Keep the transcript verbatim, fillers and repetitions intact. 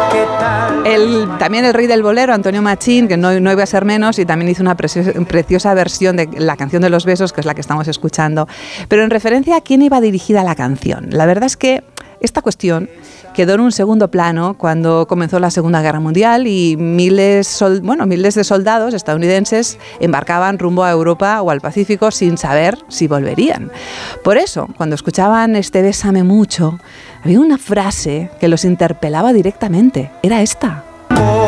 El, también el rey del bolero, Antonio Machín, que no, no iba a ser menos, y también hizo una preciosa, preciosa versión de la canción de los besos, que es la que estamos escuchando. Pero en referencia a quién iba dirigida la canción, la verdad es que esta cuestión quedó en un segundo plano cuando comenzó la Segunda Guerra Mundial y miles, sol, bueno, miles de soldados estadounidenses embarcaban rumbo a Europa o al Pacífico sin saber si volverían. Por eso, cuando escuchaban este Bésame mucho, había una frase que los interpelaba directamente. Era esta.